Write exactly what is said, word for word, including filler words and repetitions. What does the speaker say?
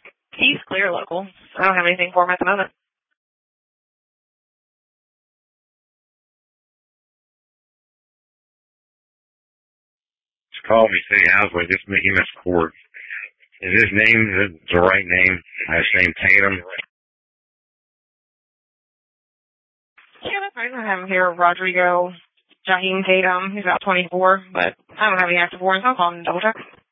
He's clear local. I don't have anything for him at the moment. Just call me, say Houseway, just make him a score. Is his name is the right name? His name Tatum. Yeah, that's right. I have him here, Rodrigo Jaheim Tatum. He's about twenty-four, but I don't have any active warrants. I'll call him and double check.